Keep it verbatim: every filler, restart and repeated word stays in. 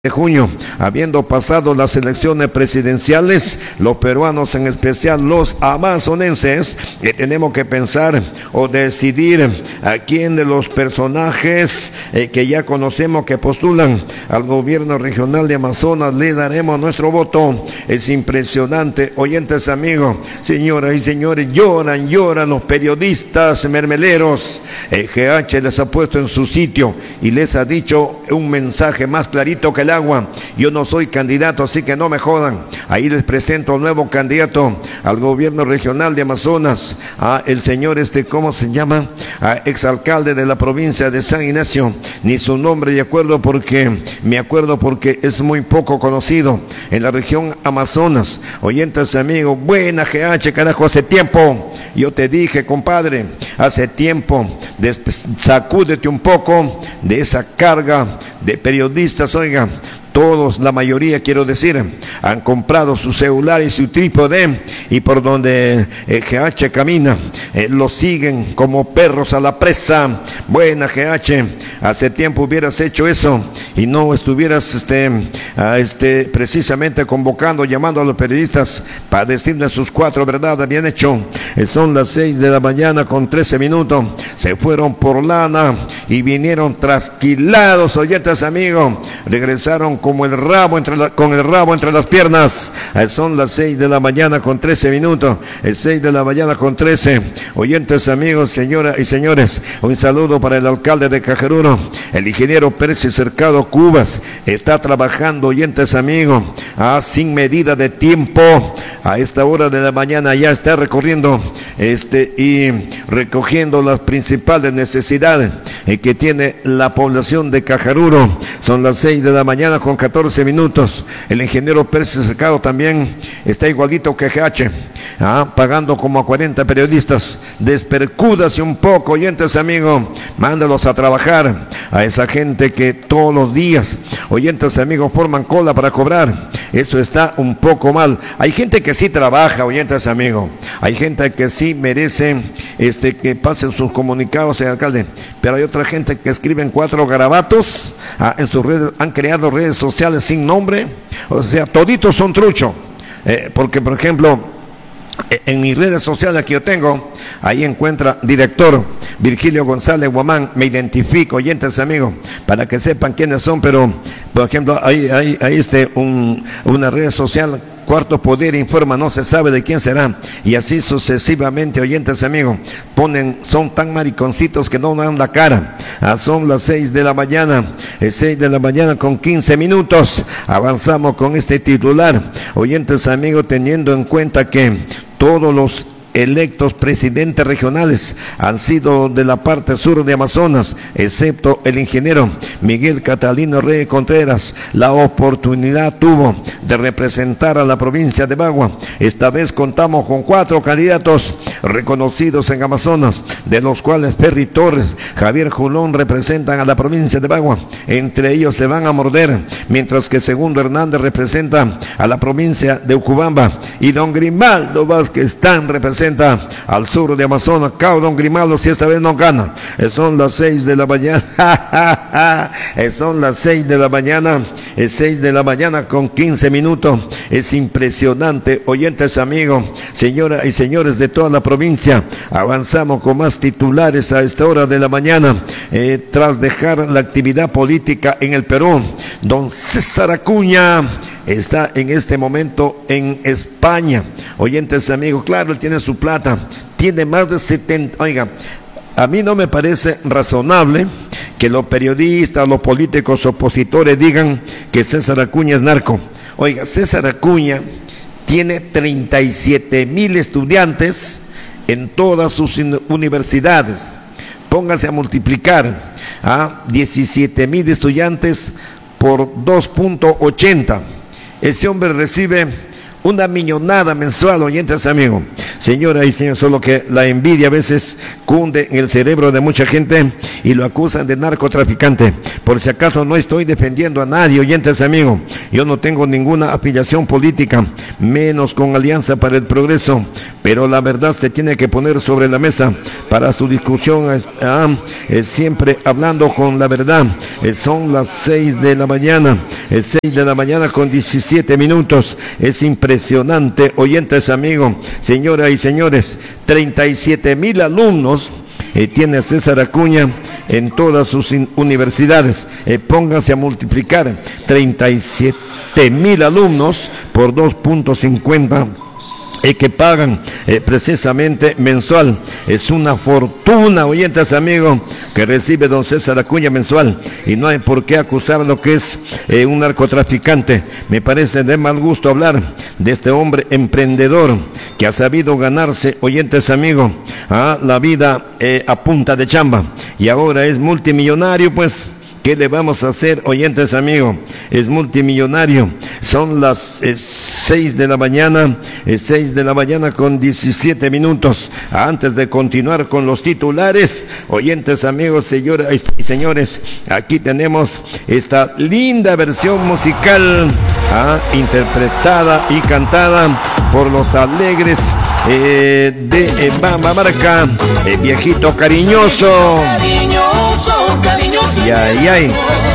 de junio, habiendo pasado las elecciones presidenciales, los peruanos, en especial los amazonenses, eh, tenemos que pensar o decidir a quién de los personajes eh, que ya conocemos que postulan al gobierno regional de Amazonas le daremos nuestro voto. Es impresionante, oyentes amigos, señoras y señores, lloran, lloran los periodistas mermeleros. El G H les ha puesto en su sitio y les ha dicho un mensaje más clarito que el agua: yo no soy candidato, así que no me jodan. Ahí les presento al nuevo candidato al gobierno regional de Amazonas, a el señor este, ¿cómo se llama? A exalcalde de la provincia de San Ignacio. Ni su nombre de acuerdo porque me acuerdo porque es muy poco conocido en la región Amazonas. Oyentes amigos, buena G H, carajo, hace tiempo yo te dije, compadre, hace tiempo, sacúdete un poco de esa carga de periodistas. Oiga, todos, la mayoría quiero decir, han comprado su celular y su trípode, y por donde eh, G H camina, eh, lo siguen como perros a la presa. Buena G H, hace tiempo hubieras hecho eso y no estuvieras este, a este, precisamente convocando, llamando a los periodistas para decirles sus cuatro verdades. Bien hecho. Eh, son las seis de la mañana con trece minutos, se fueron por lana y vinieron trasquilados, oyentes amigos, regresaron como el rabo entre la, con el rabo entre las piernas. Eh, son las seis de la mañana con trece minutos, es seis de la mañana con trece. Oyentes amigos, señoras y señores, un saludo para el alcalde de Cajaruro, el ingeniero Pérez Cercado Cubas. Está trabajando, oyentes amigos, ah, sin medida de tiempo. A esta hora de la mañana ya está recorriendo este y recogiendo las principales necesidades eh, que tiene la población de Cajaruro. Son las seis de la mañana con catorce minutos. El ingeniero Pérez Cercado también está igualito que G H, ah, pagando como a cuarenta periodistas. Despercúdase un poco, oyentes amigos, mándalos a trabajar a esa gente que todos los días, oyentes amigos, forman cola para cobrar. Eso está un poco mal. Hay gente que sí trabaja, oyentes amigos, hay gente que sí merece este que pasen sus comunicados, el alcalde, pero hay otra gente que escriben cuatro garabatos ah, en sus redes, han creado redes sociales sin nombre, o sea, toditos son truchos, eh, porque por ejemplo, en mis redes sociales que yo tengo, ahí encuentra director Virgilio González Guamán, me identifico, oyentes amigos, para que sepan quiénes son. Pero por ejemplo, ahí, ahí, ahí este un, una red social, Cuarto Poder informa, no se sabe de quién será, y así sucesivamente, oyentes amigos, ponen, son tan mariconcitos que no dan la cara. Ah, son las seis de la mañana, es seis de la mañana con quince minutos, avanzamos con este titular, oyentes amigos, teniendo en cuenta que todos los electos presidentes regionales han sido de la parte sur de Amazonas, excepto el ingeniero Miguel Catalino Reyes Contreras. La oportunidad tuvo de representar a la provincia de Bagua. Esta vez contamos con cuatro candidatos reconocidos en Amazonas, de los cuales Ferry Torres, Javier Julón representan a la provincia de Bagua. Entre ellos se van a morder, mientras que Segundo Hernández representa a la provincia de Ucubamba y don Grimaldo Vázquez Tan representa al sur de Amazonas. Cao don Grimaldo, si esta vez no gana. Son las seis de la mañana. Son las seis de la mañana. Es seis de la mañana con quince minutos. Es impresionante, oyentes amigos, señoras y señores de toda la provincia. Avanzamos con más titulares a esta hora de la mañana. Eh, tras dejar la actividad política en el Perú, don César Acuña está en este momento en España. Oyentes amigos, claro, él tiene su plata, tiene más de setenta. Oiga, a mí no me parece razonable que los periodistas, los políticos opositores digan que César Acuña es narco. Oiga, César Acuña tiene treinta y siete mil estudiantes en todas sus universidades. Póngase a multiplicar a diecisiete mil estudiantes por dos punto ochenta. Ese hombre recibe una millonada mensual, oyentes amigos. Señora y señor, solo que la envidia a veces cunde en el cerebro de mucha gente y lo acusan de narcotraficante. por si acaso no estoy defendiendo a nadie, oyentes amigos, yo no tengo ninguna afiliación política, menos con Alianza para el Progreso, pero la verdad se tiene que poner sobre la mesa para su discusión, ah, eh, siempre hablando con la verdad. Eh, son las seis de la mañana, eh, seis de la mañana con diecisiete minutos, es impresionante, oyentes amigos, señoras y señores, treinta y siete mil alumnos eh, tiene César Acuña en todas sus universidades. Eh, póngase a multiplicar treinta y siete mil alumnos por dos punto cincuenta eh, que pagan eh, precisamente mensual. Es una fortuna, oyentes amigos, que recibe don César Acuña mensual, y no hay por qué acusar lo que es eh, un narcotraficante. Me parece de mal gusto hablar de este hombre emprendedor que ha sabido ganarse, oyentes amigos, a la vida eh, a punta de chamba, y ahora es multimillonario. Pues ¿qué le vamos a hacer, oyentes amigos? Es multimillonario. Son las eh, seis de la mañana, eh, seis de la mañana con diecisiete minutos. Antes de continuar con los titulares, oyentes amigos, señoras y señores, aquí tenemos esta linda versión musical, ah, interpretada y cantada por los Alegres eh, de eh, Bamba Marca, eh, Viejito Cariñoso. Cariñoso, cariñoso. Y ay, ay.